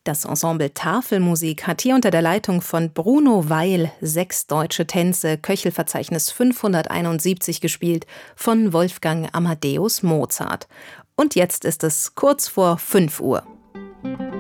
Das Ensemble Tafelmusik hat hier unter der Leitung von Bruno Weil 6 deutsche Tänze Köchelverzeichnis 571 gespielt von Wolfgang Amadeus Mozart. Und jetzt ist es kurz vor 5 Uhr.